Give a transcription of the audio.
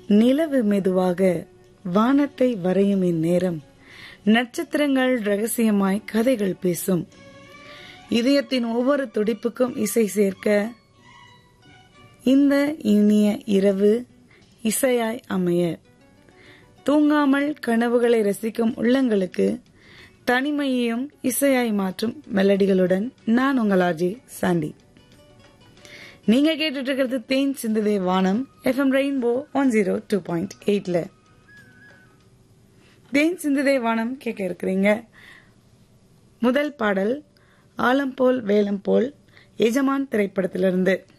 நிலவு மெதுவாக வானத்தை வரையும் இந்நேரம் நட்சத்திரங்கள் ரகசியமாய் கதைகள் பேசும். இதயத்தின் ஒவ்வொரு துடிப்புக்கும் இசை சேர்க்க இந்த இனிய இரவு இசையாய் அமைய, தூங்காமல் கனவுகளை ரசிக்கும் உள்ளங்களுக்கு தனிமையையும் இசையாய் மாற்றும் மெலடிகளுடன் நான் உங்கள் ஆர்ஜே சாண்டி. நீங்க கேட்டுட்டு இருக்கிறது தேன் சிந்துதே வானம் FM ரெயின்போ 102.8ல. தேன் சிந்துதே வானம் கேட்க இருக்கிறீங்க. முதல் பாடல் ஆலம் போல் வேலம் போல் எஜமான் திரைப்படத்திலிருந்து.